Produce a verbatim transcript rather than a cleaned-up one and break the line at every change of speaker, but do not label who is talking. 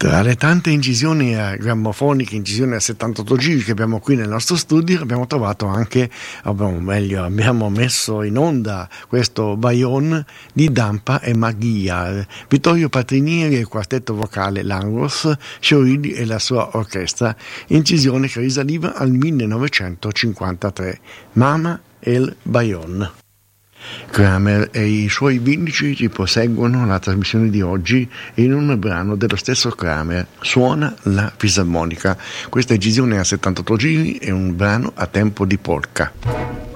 Tra le tante incisioni grammofoniche, incisioni a settantotto giri che abbiamo qui nel nostro studio, abbiamo trovato anche, o meglio, abbiamo messo in onda questo Bayonne di Dampa e Maghia, Vittorio Patrinieri e il quartetto vocale Langos, Scioridi e la sua orchestra, incisione che risaliva al millenovecentocinquantatré, Mama El Bayonne. Kramer e i suoi vindici ci proseguono la trasmissione di oggi in un brano dello stesso Kramer, Suona la fisarmonica. Questa incisione a settantotto giri è un brano a tempo di polka.